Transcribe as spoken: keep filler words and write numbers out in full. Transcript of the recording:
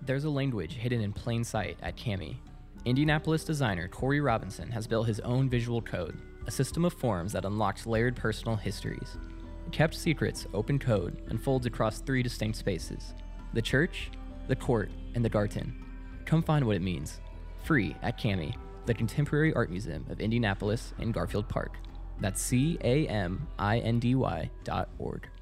There's a language hidden in plain sight at Cami. Indianapolis designer Corey Robinson has built his own visual code, a system of forms that unlocks layered personal histories. Kept Secrets Open Code unfolds across three distinct spaces: the church, the court, and the garden. Come find what it means. Free at Cami, the Contemporary Art Museum of Indianapolis in Garfield Park. That's C A M I N D Y dot org.